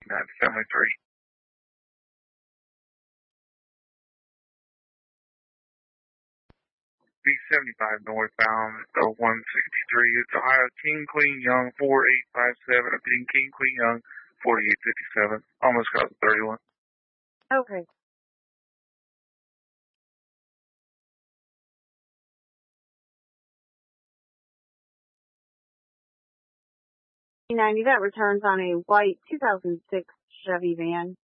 Family 3. B75 northbound, 163. It's Ohio King Queen Young 4857. Repeating King Queen Young 4857. Almost got the 31. Okay. That returns on a white 2006 Chevy van.